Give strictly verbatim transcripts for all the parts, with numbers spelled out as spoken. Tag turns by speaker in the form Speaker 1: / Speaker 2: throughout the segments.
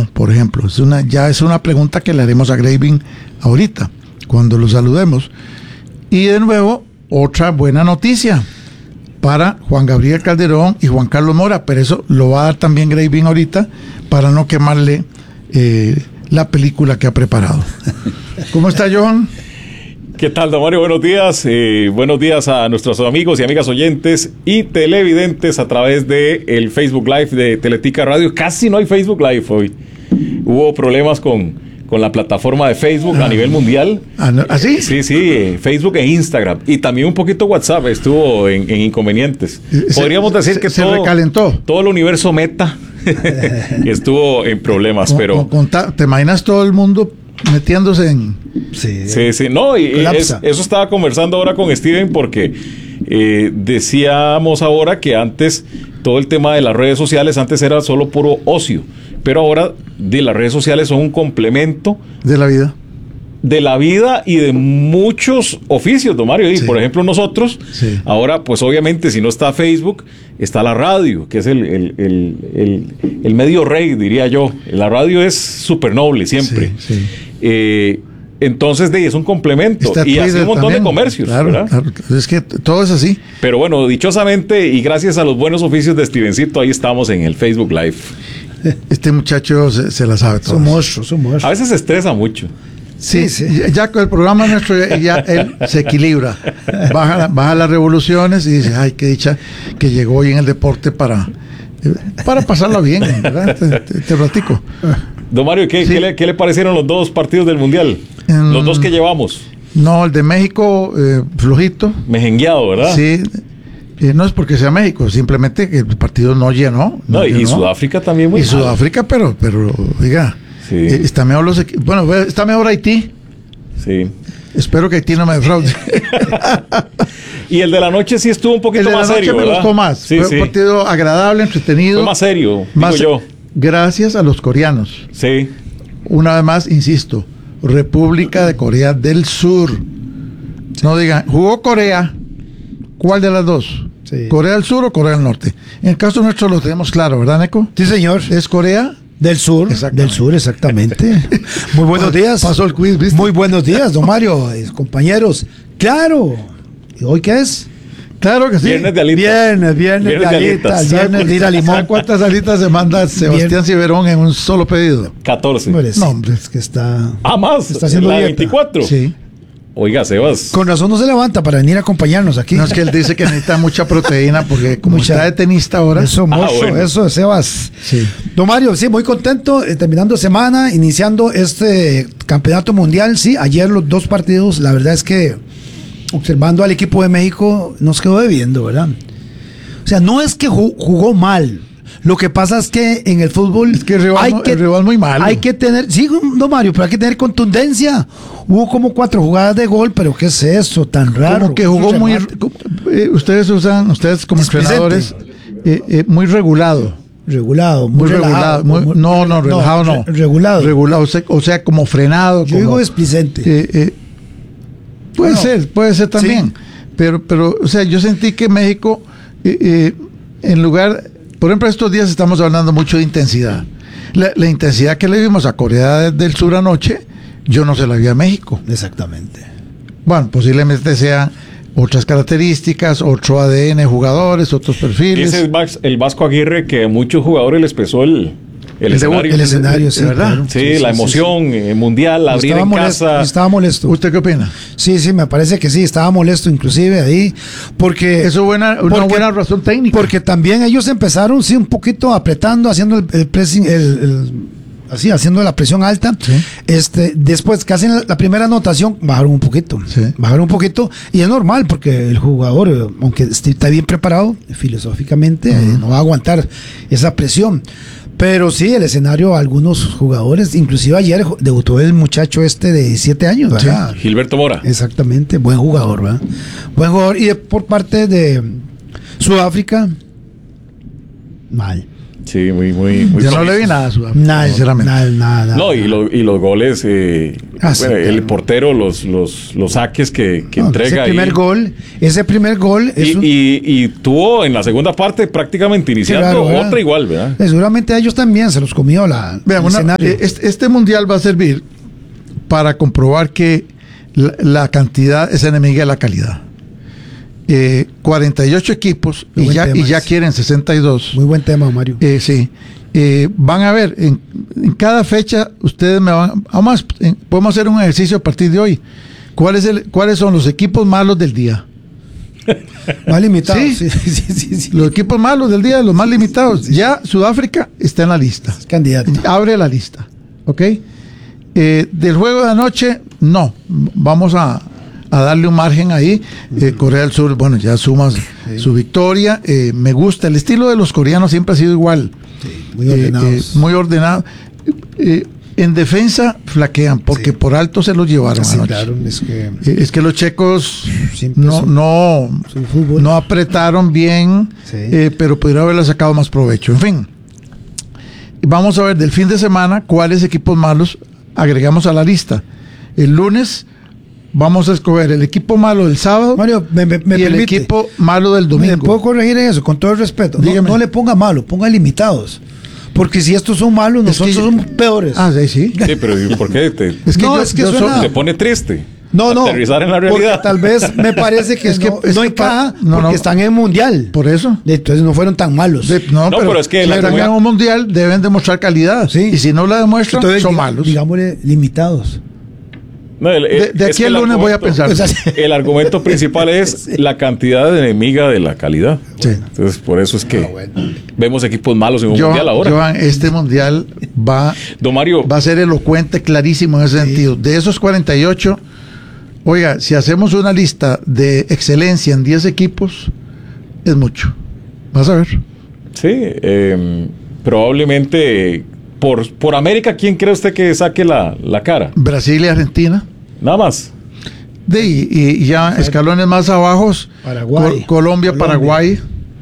Speaker 1: preparado, por ejemplo? Es una, ya es una pregunta que le haremos a Graving ahorita, cuando lo saludemos. Y de nuevo, otra buena noticia para Juan Gabriel Calderón y Juan Carlos Mora, pero eso lo va a dar también Graving ahorita para no quemarle eh, la película que ha preparado. ¿Cómo está, Johan?
Speaker 2: ¿Qué tal, don Mario? Buenos días. Eh, buenos días a nuestros amigos y amigas oyentes y televidentes a través de el Facebook Live de Teletica Radio. Casi no hay Facebook Live hoy. Hubo problemas con, con la plataforma de Facebook ah, a nivel mundial.
Speaker 1: ¿Ah, no? ¿Ah, sí?
Speaker 2: Sí, sí, eh, Facebook e Instagram. Y también un poquito WhatsApp estuvo en, en inconvenientes.
Speaker 1: Se,
Speaker 2: Podríamos decir
Speaker 1: se,
Speaker 2: que
Speaker 1: se
Speaker 2: todo,
Speaker 1: recalentó.
Speaker 2: todo el universo Meta estuvo en problemas,
Speaker 1: con,
Speaker 2: pero...
Speaker 1: Con, con, ¿te imaginas todo el mundo metiéndose en...
Speaker 2: Sí, sí, sí. No, y es, eso estaba conversando ahora con Steven porque eh, decíamos ahora que antes todo el tema de las redes sociales antes era solo puro ocio, pero ahora de las redes sociales son un complemento
Speaker 1: de la vida.
Speaker 2: De la vida y de muchos oficios, don Mario. Y sí. Por ejemplo, nosotros, sí. Ahora, pues obviamente, si no está Facebook, está la radio, que es el, el, el, el, el medio rey, diría yo. La radio es súper noble siempre. Sí, sí. Eh, entonces, de, es un complemento. Está y hace un montón también, de comercios.
Speaker 1: Claro,
Speaker 2: ¿verdad?
Speaker 1: Claro, es que todo es así.
Speaker 2: Pero bueno, dichosamente, y gracias a los buenos oficios de Stevencito, ahí estamos en el Facebook Live.
Speaker 1: Este muchacho se, se la sabe todo.
Speaker 3: Somos, somos.
Speaker 2: A veces se estresa mucho.
Speaker 1: Sí, sí, ya con el programa nuestro ya, ya él se equilibra, baja, baja las revoluciones y dice, ay, qué dicha que llegó hoy en el deporte para, para pasarla bien, ¿verdad? Te, te, te platico.
Speaker 2: Don Mario, ¿qué, sí. ¿qué, le, ¿qué le parecieron los dos partidos del Mundial? Um, los dos que llevamos.
Speaker 1: No, el de México, eh, flojito.
Speaker 2: Mejengueado, ¿verdad?
Speaker 1: Sí. Eh, no es porque sea México, simplemente que el partido no llenó.
Speaker 2: No,
Speaker 1: no
Speaker 2: y
Speaker 1: llenó.
Speaker 2: Sudáfrica también muy
Speaker 1: Y
Speaker 2: mal.
Speaker 1: Sudáfrica, pero, pero, diga... Sí. Eh, está mejor los equ- bueno, está mejor Haití.
Speaker 2: Sí.
Speaker 1: Espero que Haití no me defraude.
Speaker 2: Y el de la noche sí estuvo un poquito más serio,
Speaker 1: el de la noche me gustó más.
Speaker 2: Sí,
Speaker 1: Fue
Speaker 2: sí.
Speaker 1: un partido agradable, entretenido.
Speaker 2: Fue más serio,
Speaker 1: más
Speaker 2: digo yo.
Speaker 1: Gracias a los coreanos.
Speaker 2: Sí.
Speaker 1: Una vez más, insisto, República de Corea del Sur. No digan, jugó Corea. ¿Cuál de las dos? Sí. ¿Corea del Sur o Corea del Norte? En el caso nuestro lo tenemos claro, ¿verdad, Neco?
Speaker 3: Sí, señor.
Speaker 1: ¿Es Corea?
Speaker 3: Del sur, del sur, exactamente. Muy buenos días.
Speaker 1: Pasó el quiz, ¿viste?
Speaker 3: Muy buenos días, don Mario, compañeros. Claro. ¿Y hoy qué es?
Speaker 1: Claro que sí.
Speaker 2: Viernes de alitas.
Speaker 3: Viernes, viernes, viernes de alitas. Viernes de ir a Limón.
Speaker 1: ¿Sabe cuántas alitas se manda Sebastián Bien. Ciberón en un solo pedido?
Speaker 2: catorce.
Speaker 3: Hombre, no, hombre, es que está...
Speaker 2: Ah, más.
Speaker 3: Está haciendo
Speaker 2: la
Speaker 3: dieta.
Speaker 2: veinticuatro.
Speaker 1: Sí.
Speaker 2: Oiga, Sebas.
Speaker 3: Con razón no se levanta para venir a acompañarnos aquí.
Speaker 1: No, es que él dice que necesita mucha proteína porque como
Speaker 3: mucha,
Speaker 1: está de tenista ahora.
Speaker 3: Eso, mozo, ah, bueno. Eso, Sebas.
Speaker 1: Sí.
Speaker 3: Don Mario, sí, muy contento, eh, terminando semana, iniciando este campeonato mundial. Sí, ayer los dos partidos, la verdad es que observando al equipo de México nos quedó debiendo, ¿verdad? O sea, no es que jugó mal. Lo que pasa es que en el fútbol
Speaker 1: es que el rival,
Speaker 3: hay que,
Speaker 1: el rival muy malo.
Speaker 3: Hay que tener, sí, don Mario, pero hay que tener contundencia. Hubo como cuatro jugadas de gol, pero ¿qué es eso tan raro?
Speaker 1: Como que jugó muy, eh, ustedes usan, ustedes como entrenadores, eh, eh, muy regulado.
Speaker 3: Regulado, muy,
Speaker 1: muy
Speaker 3: relajado,
Speaker 1: regulado. Muy, no, no, relajado no.
Speaker 3: no. Regulado.
Speaker 1: Regulado, o sea, o sea como frenado.
Speaker 3: Yo
Speaker 1: como,
Speaker 3: digo displicente.
Speaker 1: Eh, eh, puede bueno, ser, puede ser también. Sí. Pero, pero, o sea, yo sentí que México, eh, eh, en lugar... Por ejemplo, estos días estamos hablando mucho de intensidad. La, la intensidad que le vimos a Corea del Sur anoche, yo no se la vi a México.
Speaker 3: Exactamente.
Speaker 1: Bueno, posiblemente sean otras características, otro A D N, jugadores, otros perfiles.
Speaker 2: Ese es el Vasco Aguirre que a muchos jugadores les pesó el, el, el escenario.
Speaker 3: El escenario, sí,
Speaker 2: ¿verdad?
Speaker 3: Claro.
Speaker 2: Sí,
Speaker 3: sí,
Speaker 2: la
Speaker 3: sí,
Speaker 2: emoción
Speaker 3: sí, sí.
Speaker 2: mundial, abrir en
Speaker 3: molesto,
Speaker 2: casa.
Speaker 3: Estaba molesto.
Speaker 1: ¿Usted qué opina?
Speaker 3: Sí, sí, me parece que sí, estaba molesto inclusive ahí, porque...
Speaker 1: Eso es buena, una
Speaker 3: porque,
Speaker 1: buena razón técnica.
Speaker 3: Porque también ellos empezaron, sí, un poquito apretando, haciendo el, el pressing, el, el, así, haciendo la presión alta.
Speaker 1: Sí.
Speaker 3: Este, después, casi en la, la primera anotación, bajaron un poquito.
Speaker 1: Sí.
Speaker 3: Bajaron un poquito, y es normal, porque el jugador, aunque está bien preparado, filosóficamente, uh-huh. eh, no va a aguantar esa presión. Pero sí, el escenario, algunos jugadores, inclusive ayer debutó el muchacho este de siete años, ¿verdad?
Speaker 2: Sí, Gilberto Mora.
Speaker 3: Exactamente, buen jugador, ¿verdad? Buen jugador. Y de, por parte de Sudáfrica, mal.
Speaker 2: Sí, muy, muy, muy
Speaker 1: Yo no le vi nada a Sudáfrica,
Speaker 3: Nada,
Speaker 1: sinceramente.
Speaker 3: nada, nada.
Speaker 2: No, y, lo- y los goles, eh,
Speaker 3: Ah, sí,
Speaker 2: bueno, el
Speaker 3: claro.
Speaker 2: portero, los, los, los saques que, que
Speaker 3: No,
Speaker 2: entrega
Speaker 3: ese primer
Speaker 2: ahí.
Speaker 3: gol, ese primer gol es
Speaker 2: Y,
Speaker 3: un-
Speaker 2: y, y tuvo en la segunda parte prácticamente iniciando
Speaker 3: raro, ¿verdad?
Speaker 2: otra igual, ¿verdad?
Speaker 3: eh, seguramente a ellos también se los comió la
Speaker 1: Vean,
Speaker 3: el
Speaker 1: una-
Speaker 3: escenario.
Speaker 1: eh, este, este mundial va a servir para comprobar que la, la cantidad es enemiga de la calidad. Eh, cuarenta y ocho equipos
Speaker 3: Muy
Speaker 1: y
Speaker 3: buen
Speaker 1: ya,
Speaker 3: tema
Speaker 1: y ya
Speaker 3: ese.
Speaker 1: quieren sesenta y dos.
Speaker 3: Muy buen tema, Mario.
Speaker 1: Eh, sí. Eh, van a ver, en, en cada fecha ustedes me van... Vamos, eh, podemos hacer un ejercicio a partir de hoy. ¿Cuál es el, ¿Cuáles son los equipos malos del día?
Speaker 3: Más limitado.
Speaker 1: Sí.
Speaker 3: Sí, sí, sí, sí, sí.
Speaker 1: Los equipos malos del día, los más limitados. Ya Sudáfrica está en la lista.
Speaker 3: Candidato.
Speaker 1: Abre la lista. ¿Ok? Eh, del juego de anoche, no. Vamos a, a darle un margen ahí. Eh, Corea del Sur, bueno, ya sumas su victoria. Eh, me gusta. El estilo de los coreanos siempre ha sido igual.
Speaker 3: Muy
Speaker 1: Eh,
Speaker 3: ordenados.
Speaker 1: eh, muy ordenado. Eh, en defensa flaquean porque
Speaker 3: Sí.
Speaker 1: por alto se los llevaron
Speaker 3: Sí,
Speaker 1: anoche.
Speaker 3: claro, es que
Speaker 1: Eh, Es que los checos
Speaker 3: Siempre
Speaker 1: no,
Speaker 3: son-
Speaker 1: no,
Speaker 3: son fútbol.
Speaker 1: no apretaron bien,
Speaker 3: Sí.
Speaker 1: eh, pero pudieron haberle sacado más provecho. En fin, vamos a ver del fin de semana cuáles equipos malos agregamos a la lista. El lunes vamos a escoger el equipo malo del sábado
Speaker 3: Mario, me, me, me
Speaker 1: y el
Speaker 3: permite.
Speaker 1: equipo malo del
Speaker 3: ¿Me puedo
Speaker 1: domingo.
Speaker 3: corregir en eso? Con todo el respeto. No,
Speaker 1: Dígame.
Speaker 3: no le ponga malo, ponga limitados. Porque si estos son malos,
Speaker 1: Es que
Speaker 3: nosotros
Speaker 1: yo-
Speaker 3: somos peores.
Speaker 1: Ah, sí, sí.
Speaker 2: Sí, pero ¿y por qué te,
Speaker 1: Es que
Speaker 3: No,
Speaker 1: yo,
Speaker 3: es que
Speaker 1: yo
Speaker 3: suena-
Speaker 1: soy-
Speaker 2: te pone triste?
Speaker 3: no, no.
Speaker 2: Aterrizar en la
Speaker 3: Porque
Speaker 2: realidad.
Speaker 3: tal vez me parece que
Speaker 1: Es que-
Speaker 3: no,
Speaker 1: es
Speaker 3: no
Speaker 1: que
Speaker 3: encaja
Speaker 1: pa- no,
Speaker 3: porque
Speaker 1: no.
Speaker 3: están en el mundial.
Speaker 1: por eso.
Speaker 3: Entonces no fueron tan malos.
Speaker 1: De- no,
Speaker 2: No,
Speaker 1: pero,
Speaker 2: pero es que
Speaker 1: si
Speaker 2: la-
Speaker 1: están en un mundial deben demostrar calidad.
Speaker 3: Sí.
Speaker 1: Y si no la demuestran,
Speaker 3: Entonces,
Speaker 1: son
Speaker 3: diga-
Speaker 1: malos.
Speaker 3: Digámosle limitados.
Speaker 2: No, el-
Speaker 1: De- de
Speaker 2: es
Speaker 1: aquí
Speaker 2: que
Speaker 1: al
Speaker 2: el
Speaker 1: lunes voy a
Speaker 2: argumento-
Speaker 1: pensar.
Speaker 3: O sea,
Speaker 2: El argumento principal es la cantidad de enemiga de la calidad.
Speaker 1: Sí.
Speaker 2: Entonces, por eso es que
Speaker 3: Ah, bueno.
Speaker 2: vemos equipos malos en un
Speaker 1: Yo-
Speaker 2: mundial ahora.
Speaker 1: Joan, este mundial va,
Speaker 2: Don Mario,
Speaker 1: va a ser elocuente, clarísimo en ese sentido. De esos cuarenta y ocho, oiga, si hacemos una lista de excelencia en diez equipos, es mucho. Vas a ver.
Speaker 2: sí, eh, probablemente por, por América, ¿quién cree usted que saque la, la cara?
Speaker 1: Brasil y Argentina.
Speaker 2: Nada más.
Speaker 1: De, y, y ya escalones más abajo,
Speaker 3: Paraguay.
Speaker 1: Col- Colombia,
Speaker 3: Colombia.
Speaker 1: Paraguay.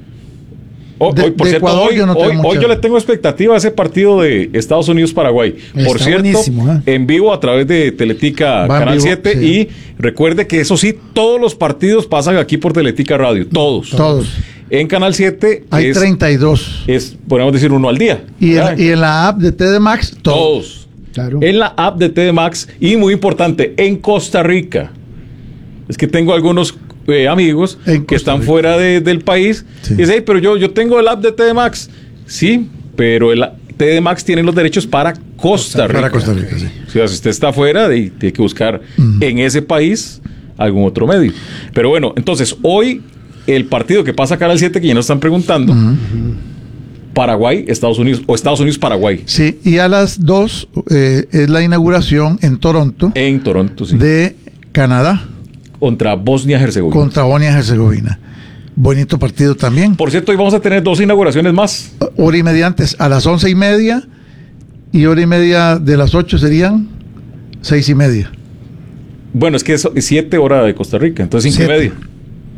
Speaker 2: O-
Speaker 1: De-
Speaker 2: hoy, por
Speaker 1: de
Speaker 2: cierto,
Speaker 1: Ecuador
Speaker 2: hoy,
Speaker 1: yo no tengo
Speaker 2: hoy- hoy
Speaker 1: mucha-
Speaker 2: yo le tengo expectativa a ese partido de Estados Unidos-Paraguay. Por
Speaker 3: Está
Speaker 2: cierto,
Speaker 3: buenísimo, ¿eh?
Speaker 2: en vivo a través de Teletica
Speaker 1: Va en
Speaker 2: Canal
Speaker 1: vivo,
Speaker 2: siete.
Speaker 1: sí.
Speaker 2: Y recuerde que eso sí, todos los partidos pasan aquí por Teletica Radio. Todos.
Speaker 1: Todos.
Speaker 2: En Canal siete
Speaker 1: Hay
Speaker 2: es,
Speaker 1: treinta y dos.
Speaker 2: es, podemos decir, uno al día.
Speaker 1: Y
Speaker 2: ¿verdad?
Speaker 1: en, y en la app de T D Max, todos.
Speaker 2: Todos.
Speaker 3: Claro.
Speaker 2: En la app de T D Max. Y muy importante, en Costa Rica. Es que tengo algunos eh, amigos
Speaker 1: En
Speaker 2: que
Speaker 1: Costa
Speaker 2: están
Speaker 1: Rica.
Speaker 2: fuera de- del país.
Speaker 1: Sí.
Speaker 2: Y dicen, "Hey, pero yo, yo tengo el app de T D Max. Sí, pero el a- T D Max tiene los derechos para Costa Rica.
Speaker 1: Para Costa Rica, sí.
Speaker 2: O sea, si usted está fuera, de- tiene que buscar en ese país algún otro medio. Pero bueno, entonces, hoy el partido que pasa a Canal siete, que ya nos están preguntando, Paraguay, Estados Unidos, o Estados Unidos, Paraguay,
Speaker 1: Sí, y a las dos eh, es la inauguración en Toronto
Speaker 2: en Toronto, sí.
Speaker 1: de Canadá
Speaker 2: Contra Bosnia-Herzegovina.
Speaker 1: contra Bosnia-Herzegovina. Bonito partido también.
Speaker 2: Por cierto, hoy vamos a tener dos inauguraciones más.
Speaker 1: Hora y media antes, a las once y media y hora y media de las ocho serían seis y media.
Speaker 2: Bueno, es que es siete horas de Costa Rica, entonces cinco y
Speaker 1: Siete.
Speaker 2: media.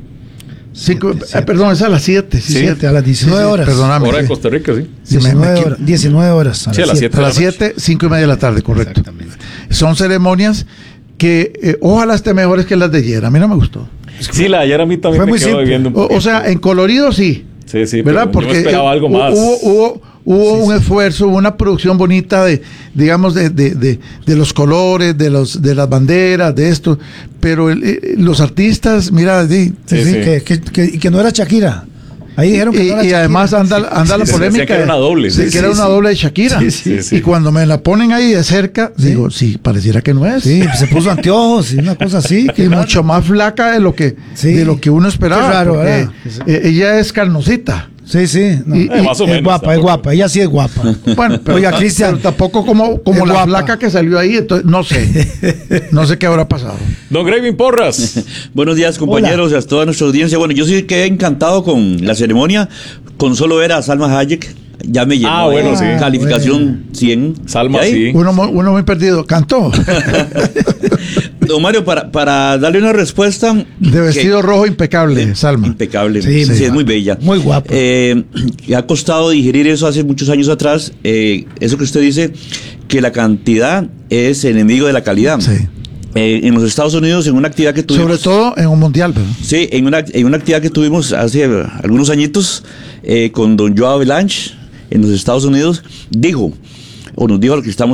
Speaker 1: Cinco,
Speaker 3: Siete,
Speaker 1: eh,
Speaker 3: siete.
Speaker 1: perdón, es a las siete. Sí,
Speaker 2: Sí.
Speaker 3: Siete, a las diecinueve horas.
Speaker 1: Perdóname.
Speaker 2: Hora de
Speaker 1: sí.
Speaker 2: Costa Rica, sí.
Speaker 1: Sí, me- me
Speaker 3: diecinueve,
Speaker 1: equivo-
Speaker 3: horas, diecinueve horas.
Speaker 2: Sí, a las siete.
Speaker 1: A las siete, cinco y media de la tarde, correcto.
Speaker 3: Exactamente.
Speaker 1: Son ceremonias que eh, ojalá estén mejores que las de ayer. A mí no me gustó.
Speaker 2: Sí, la de ayer a mí también
Speaker 3: Fue
Speaker 2: me
Speaker 3: muy
Speaker 2: quedó
Speaker 3: simple.
Speaker 2: debiendo un
Speaker 1: O,
Speaker 2: poquito.
Speaker 1: o sea, en colorido sí.
Speaker 2: Sí, sí,
Speaker 1: ¿Verdad?
Speaker 2: pero
Speaker 1: Porque
Speaker 2: yo me esperaba
Speaker 1: eh,
Speaker 2: algo
Speaker 1: hu-
Speaker 2: más.
Speaker 1: hubo, hubo, hubo un esfuerzo, una producción bonita de, digamos, de, de, de, de los colores, de los, de las banderas, de esto. Pero el- eh, los artistas, mira, sí,
Speaker 3: Sí,
Speaker 2: Sí,
Speaker 3: sí,
Speaker 2: sí.
Speaker 3: Que, que, que, y que no era Shakira. Ahí dijeron que
Speaker 1: y,
Speaker 3: no era
Speaker 1: y
Speaker 3: Shakira.
Speaker 1: además anda, anda la
Speaker 2: Sí,
Speaker 1: polémica.
Speaker 2: decían que era una doble,
Speaker 1: Sí,
Speaker 2: sí,
Speaker 1: que era
Speaker 3: sí,
Speaker 1: una
Speaker 3: sí.
Speaker 1: doble de Shakira.
Speaker 3: Sí, sí,
Speaker 2: sí.
Speaker 1: Y cuando me la ponen ahí de cerca,
Speaker 3: Sí.
Speaker 1: digo, sí, pareciera que no es.
Speaker 3: Sí, pues se puso anteojos y una cosa así.
Speaker 1: Y
Speaker 3: que
Speaker 1: mucho más flaca de lo que,
Speaker 3: Sí.
Speaker 1: de lo que uno esperaba.
Speaker 3: Qué raro,
Speaker 1: porque,
Speaker 3: ¿verdad?
Speaker 1: eh, ella es carnosita.
Speaker 3: Sí, sí. No.
Speaker 1: Y-
Speaker 2: Eh, más o
Speaker 3: es
Speaker 2: menos.
Speaker 3: guapa, es
Speaker 2: tampoco.
Speaker 3: guapa. Ella sí es guapa.
Speaker 1: Bueno, pero,
Speaker 3: Oiga, Cristian.
Speaker 1: pero tampoco como, como
Speaker 3: Es
Speaker 1: la
Speaker 3: guapa.
Speaker 1: flaca que salió ahí, entonces no sé. No sé qué habrá pasado.
Speaker 2: Don Graving Porras.
Speaker 4: Buenos días, compañeros, a toda nuestra audiencia. Bueno, yo sí quedé encantado con la ceremonia. Con solo ver a Salma Hayek, ya me llenó.
Speaker 2: Ah, bueno,
Speaker 4: eh,
Speaker 2: sí.
Speaker 4: Calificación
Speaker 3: Bueno.
Speaker 4: cien.
Speaker 2: Salma,
Speaker 4: ¿Y ahí?
Speaker 2: sí.
Speaker 1: Uno, mu- uno muy perdido. Cantó.
Speaker 4: Don Mario, para, para darle una respuesta.
Speaker 1: De vestido que, rojo impecable, eh, Salma.
Speaker 4: Impecable, sí, sí, sí es muy bella.
Speaker 3: Muy guapa.
Speaker 4: Eh, ha costado digerir eso hace muchos años atrás. Eh, eso que usted dice, que la cantidad es enemigo de la calidad.
Speaker 1: Sí.
Speaker 4: Eh, en los Estados Unidos, en una actividad que tuvimos.
Speaker 1: Sobre todo en un mundial, ¿verdad?
Speaker 4: Sí, en una, en una actividad que tuvimos hace algunos añitos eh, con don Joao Belange en los Estados Unidos, dijo, o nos dijo lo que estamos